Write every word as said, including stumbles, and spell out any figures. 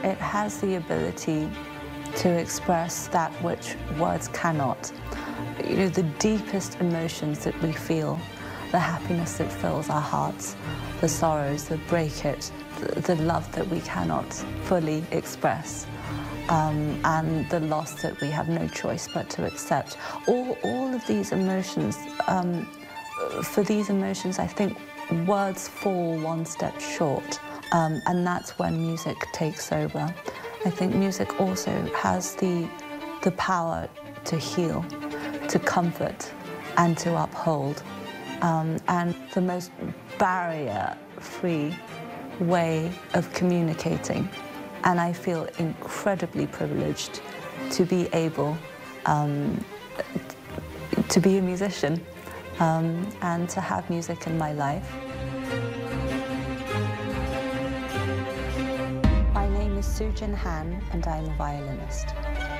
it has the ability to express that which words cannot. You know, the deepest emotions that we feel, the happiness that fills our hearts, the sorrows that break it, the, the love that we cannot fully express, um, and the loss that we have no choice but to accept. All, all of these emotions, um, for these emotions, I think words fall one step short, um, and that's when music takes over. I think music also has the, the power to heal, to comfort, and to uphold. Um, and the most barrier-free way of communicating. And I feel incredibly privileged to be able um, to be a musician um, and to have music in my life. My name is Sujin Han, and I'm a violinist.